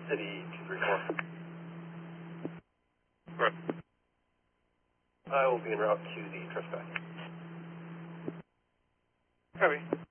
City 234. Right. I will be en route to the trespass. Copy.